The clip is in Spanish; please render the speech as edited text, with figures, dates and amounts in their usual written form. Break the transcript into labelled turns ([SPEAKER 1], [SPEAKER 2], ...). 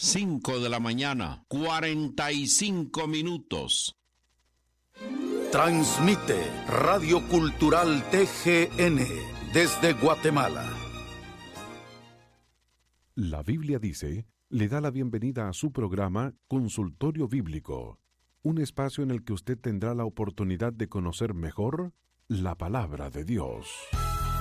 [SPEAKER 1] 5 de la mañana, 45 minutos.
[SPEAKER 2] Transmite Radio Cultural TGN desde Guatemala.
[SPEAKER 3] La Biblia dice, le da la bienvenida a su programa Consultorio Bíblico, un espacio en el que usted tendrá la oportunidad de conocer mejor la palabra de Dios.